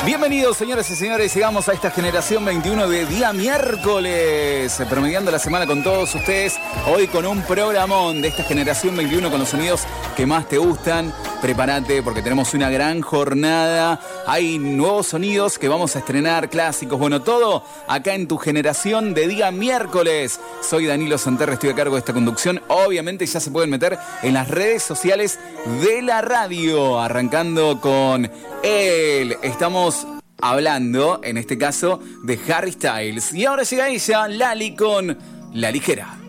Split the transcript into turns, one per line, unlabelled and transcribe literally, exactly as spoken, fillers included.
Bienvenidos, señoras y señores, llegamos a esta generación veintiuno de día miércoles, promediando la semana con todos ustedes, hoy con un programón de esta generación veintiuno con los sonidos que más te gustan. Prepárate porque tenemos una gran jornada, hay nuevos sonidos que vamos a estrenar, clásicos, bueno, todo acá en tu generación de día miércoles. Soy Danilo Santerre, estoy a cargo de esta conducción. Obviamente ya se pueden meter en las redes sociales de la radio, arrancando con él. Estamos hablando, en este caso, de Harry Styles. Y ahora llega ella, Lali, con La Ligera.